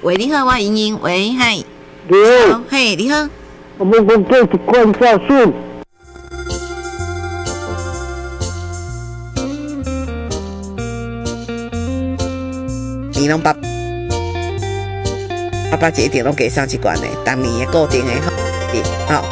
喂，你好，我莹莹，喂，嗨， 你好， 嘿，你好， 我们公司一贯孝顺。 你拢爸节一定拢加上一罐的，当年的固定的好。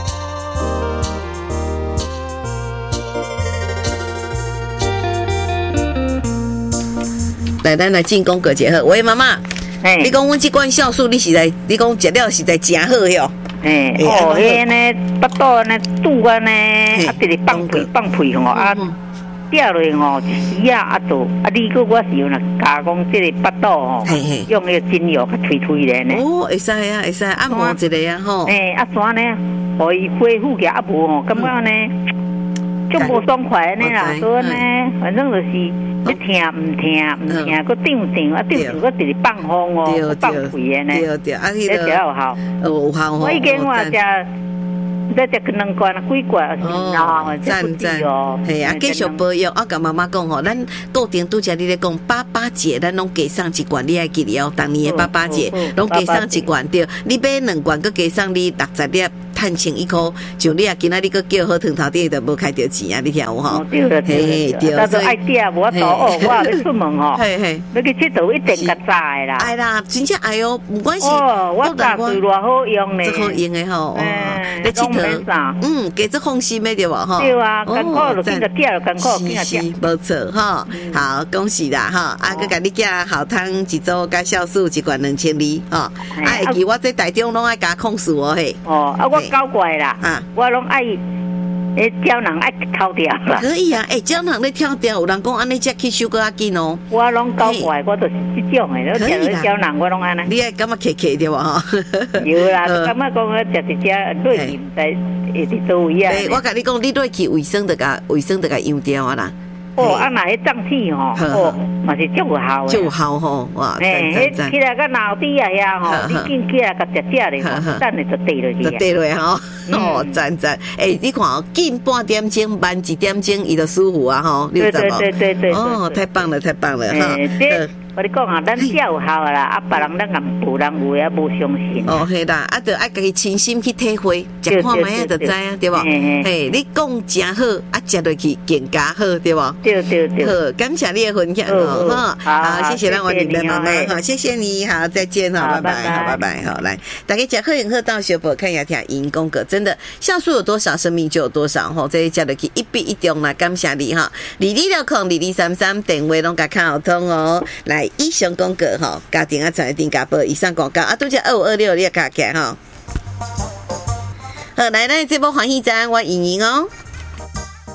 来，咱来进攻个节好。喂，妈妈，你讲阮这罐酵素，你讲食了实在真好哟。 迄呢，巴肚呢，肚啊呢，啊，直直放屁吼啊。掉落吼，一时啊做你个我是有那加讲这个巴肚吼，用那个精油去推咧呢。 哦，会使啊，会使按摩一个啊吼。 啊啥呢？互伊恢复起啊无吼，感觉呢，足无爽快呢啦。所以呢，反正就是一听唔听，个张啊，个直直放风哦，放屁的呢。 对，啊， 迄个有效， 有效吼。 我已经我食。再食两罐啊，几罐啊， 赞，系啊，继续保养。我甲妈妈讲吼，咱固定拄则你咧讲88节，咱拢加上一罐，你还记得哦？当年的88节拢加上一罐，对，你买2罐，佮加上你60粒，趁1,100块，像你啊，今仔日佮叫好汤头店就无开着钱啊，你听有吼？ 对，但是爱食无多哦，我要出门吼，要去佚佗一定较早的啦。 哎啦，真正哎哟，不管是我早对偌好用呢， 好用的吼，你佚佗。加做放心的对吧？哈， 对啊，艰苦就变个掉，艰苦变个掉， 没错哈。好，恭喜啦哈！啊，佮你寄好汤一组，加酵素一罐2000二哈。啊，记我在台中拢爱加控诉哦嘿。 哦，啊，我搞怪啦，我拢爱。胶囊爱抽掉啦， 可以啊！胶囊咧跳掉，有人讲安尼才去收个较紧哦。 我拢搞怪，我就是这种诶， 可以啦。 胶囊我拢安尼。 你爱感觉咳对吧？哈， 有啦，感觉讲我食一只瑞奇在伫周围啊。 我甲你讲，你瑞奇卫生得甲用掉啊啦。 啊那迄胀气吼，嘛是足有效诶。 足有效吼，哇！ 起来个脑底啊遐吼，你紧起来个食咧吼，等下就跌落去。 就跌落去吼，赞！你看哦，紧半点钟，慢1点钟，伊就舒服啊吼， 对， 哦，太棒了哈！ 我你讲啊，咱较有效啦，啊，别人咱也无人有啊，无相信。 哦，系啦，啊，就爱家己亲身去体会，食看卖啊，就知啊，对吧？嘿，你讲真好，啊，食落去更加好，对吧？ 对。 好，感谢你的分享哦，好，谢谢咱我的妈妈，好，谢谢你，好，再见哈，拜拜，好，来，大家食好饮喝到小宝看一下听银公哥，真的酵素有多少，生命就有多少哈，这一食落去一笔一中啦，感谢你哈，22602233电话拢甲看好通哦，来。以上广告吼，家庭啊，产店家报以上广告啊，拄只2526你也卡起吼。好，来咱节目欢喜站，我莹莹哦。